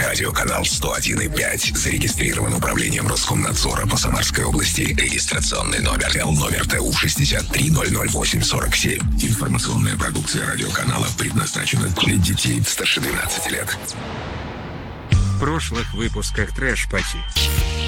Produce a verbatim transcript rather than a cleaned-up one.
Радиоканал сто один и пять зарегистрирован управлением Роскомнадзора по Самарской области. Регистрационный номер Л номер Т У шестьдесят три ноль ноль восемь сорок семь. Информационная продукция радиоканала предназначена для детей старше двенадцати лет. В прошлых выпусках Трэш Пати.